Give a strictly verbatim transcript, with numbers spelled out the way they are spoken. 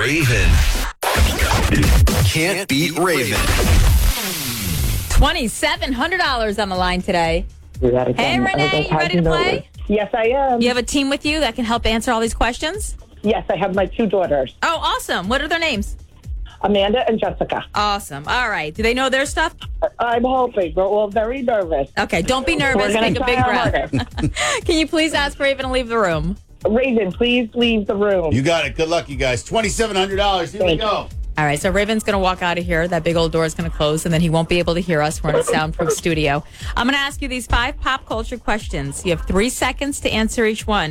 Raven. Can't beat Raven. twenty-seven hundred dollars on the line today. Hey, Renee, you ready to play? Yes, I am. You have a team with you that can help answer all these questions? Yes, I have my two daughters, Oh, awesome. What are their names? Amanda and Jessica. Awesome. All right. Do they know their stuff? I'm hoping. We're all very nervous. Okay, don't be nervous. We're gonna Take a try big our breath. Can you please ask Raven to leave the room? Raven, please leave the room. You got it. Good luck, you guys. twenty-seven hundred dollars. Here we Thank go. All right, so Raven's going to walk out of here. That big old door is going to close, and then he won't be able to hear us. We're in a soundproof studio. I'm going to ask you these five pop culture questions. You have three seconds to answer each one.